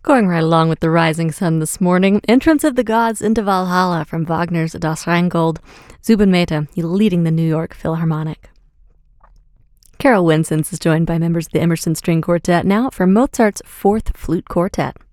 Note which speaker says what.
Speaker 1: Going right along with the rising sun this morning, entrance of the gods into Valhalla from Wagner's Das Rheingold. Zubin Mehta, leading the New York Philharmonic. Carol Winsons is joined by members of the Emerson String Quartet now for Mozart's Fourth Flute Quartet.